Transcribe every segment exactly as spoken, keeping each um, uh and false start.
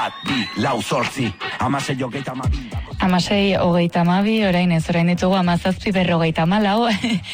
bat, bi, lau, zortzi, amasei hogeita amabi. Amasei hogeita amabi, orain ez, orain ditugu amazazpi berrogeita amalau,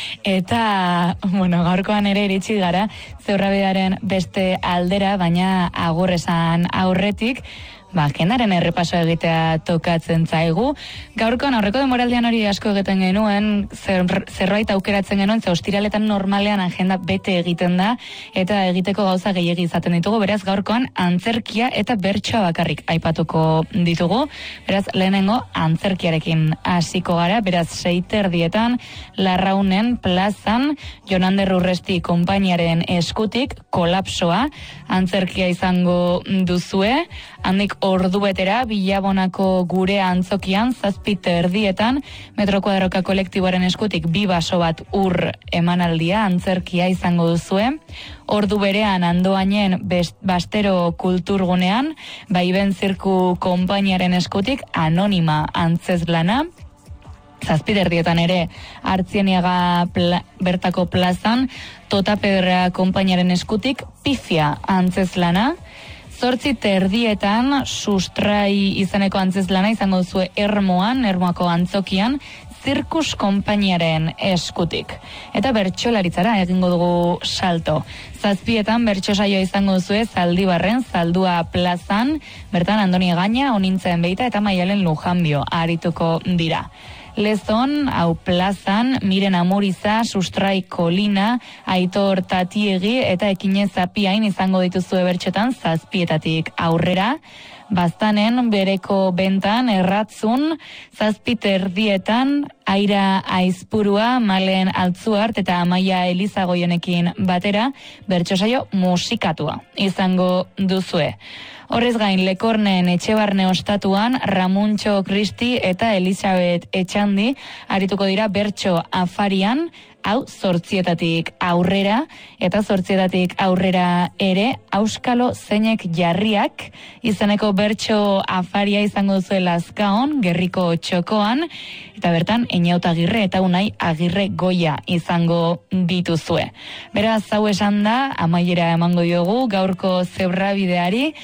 eta, bueno, gaurkoan ere iritsi gara, Zebrabidaren beste aldera, baina agur esan aurretik, ba, kendaren errepaso egitea tokatzen zaigu. Gaurkoan aurreko denboraldian hori asko egiten genuen, zer, zerbait aukeratzen genuen, ze ostiraletan normalean agenda bete egiten da, eta egiteko gauza gehiegi izaten ditugu, beraz gaurkoan antzerkia eta bertsoa bakarrik aipatuko ditugu, beraz lehenengo antzerkiarekin hasiko gara, beraz seiterdietan Larraunen plazan Jon Ander Urresti konpainiaren eskutik kolapsoa antzerkia izango duzue, handik ordu betera, Bilabonako gure antzokian, zazpite erdietan, metro kuadroka kolektiboaren eskutik bi baso bat ur emanaldia, antzerkia izango duzue. Ordu berean Andoainen Bastero kulturgunean, Baiben Zirku konpainiaren eskutik, anonima antzezlana. Zazpite erdietan ere, Artzieniaga pla, bertako plazan, Tota Pedra konpainiaren eskutik, pifia antzezlana. Zortzi terdietan sustrai izeneko antzezlana izango duzue Ermoan, Ermoako antzokian, Zirkus konpainiaren eskutik. Eta bertsolaritzara egingo dugu salto. Zazpietan bertso saioa izango duzue Zaldibarren, Zaldua plazan, bertan Andoni Gaina, Onintzen Beita eta Maialen Lujanbio arituko dira. Lezon, hau plazan, Miren Amuriza, Sustrai Kolina, Aitor Tatiegi eta Ekinez Zapiain izango dituzue bertxotan zazpietatik aurrera. Baztanen, bereko bentan, Erratzun, zazpite erdietan, Aira Aizpurua, Malen Altzuart eta Amaia Elizagoienekin batera, bertsosaio musikatua izango duzue. Horrez gain, Lekornen Etxebarne ostatuan, Ramuntxo Kristi eta Elisabet Etxandi arituko dira bertso afarian, hau zortzietatik aurrera, eta zortzietatik aurrera ere, Auskalo Zeinek Jarriak, izeneko bertso afaria izango duzue Lazkaon, Gerriko Txokoan, eta bertan, Eñaut Agirre eta Unai Agirre Goia izango dituzue. Beraz, hau esan da, amaiera emango diogu, gaurko Zebrabideari,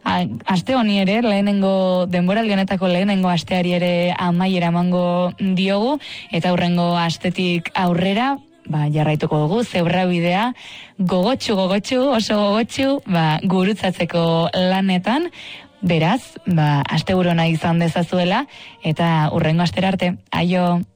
aste honi ere, lehenengo denboraldi honetako lehenengo asteari ere amaiera emango diogu, eta aurrengo astetik aurrera, ba, jarraituko dugu, Zebrabidea gogotxu, gogotxu, oso gogotxu, ba, gurutzatzeko lanetan, beraz, ba, asteburona izan dezazuela, eta urrengo astera arte, aio!